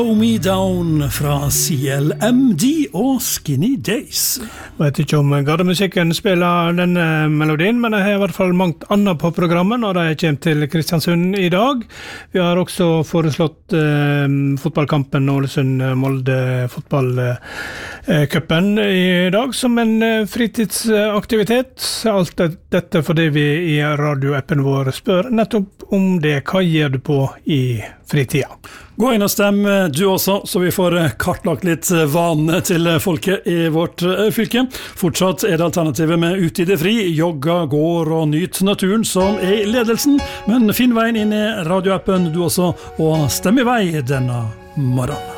Slow Me Down fra CLMD og Skinny Days. Jeg vet ikke om gardemusikken spiller den melodien, men jeg har i hvert fall mangt annet på programmet når jeg kommer til Kristiansund i dag. Vi har også foreslått fotballkampen Ålesund-Molde fotballcupen i dag som en fritidsaktivitet. Alt dette fordi vi i radioappen vår spør nettopp om det. Hva gjør du på i fritida? Gå inn og stem du også, så vi får kartlagt litt vanene til folket i vårt fylke. Fortsatt det alternativet med ute i det fri, jogga, går og nyt naturen som i ledelsen. Men finn veien inn i radioappen du også, og stem i vei denne morgenen.